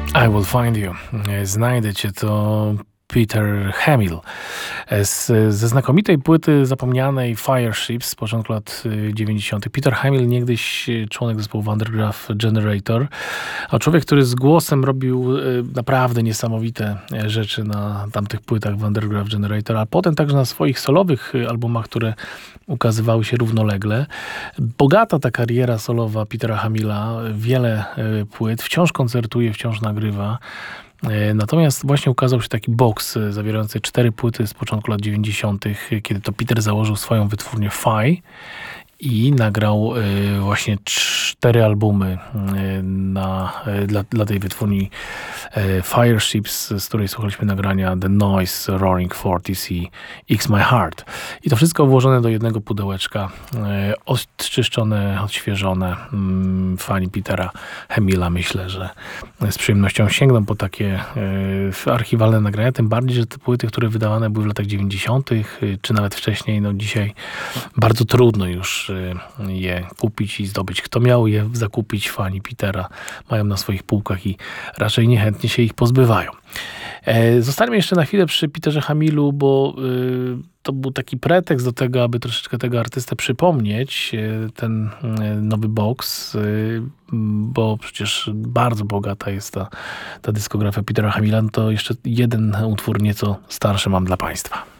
I Will Find You. Znajdę cię, to Peter Hamill. Ze znakomitej płyty zapomnianej Fireships z początku lat 90. Peter Hamill, niegdyś członek zespołu Vandergraaf Generator, a człowiek, który z głosem robił naprawdę niesamowite rzeczy na tamtych płytach Vandergraaf Generator, a potem także na swoich solowych albumach, które ukazywały się równolegle. Bogata ta kariera solowa Petera Hamilla, wiele płyt, wciąż koncertuje, wciąż nagrywa. Natomiast właśnie ukazał się taki box zawierający 4 płyty z początku lat 90., kiedy to Peter założył swoją wytwórnię Fi i nagrał właśnie 4 albumy dla tej wytwórni Fireships, z której słuchaliśmy nagrania The Noise, Roaring Forties i X My Heart. I to wszystko włożone do jednego pudełeczka, odczyszczone, odświeżone. Fani Petera Hamilla, myślę, że z przyjemnością sięgną po takie archiwalne nagrania, tym bardziej, że te płyty, które wydawane były w latach 90., czy nawet wcześniej, no dzisiaj bardzo trudno już je kupić i zdobyć. Kto miał je zakupić, fani Petera mają na swoich półkach i raczej niechętnie się ich pozbywają. Zostańmy jeszcze na chwilę przy Peterze Hamillu, bo to był taki pretekst do tego, aby troszeczkę tego artystę przypomnieć, ten nowy box, bo przecież bardzo bogata jest ta dyskografia Petera Hamilla. No to jeszcze jeden utwór nieco starszy mam dla Państwa.